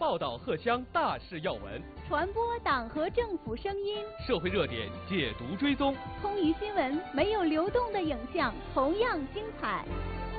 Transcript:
报道荷乡大事要闻， 传播党和政府声音， 社会热点解读追踪。 通舆新闻没有流动的影像同样精彩。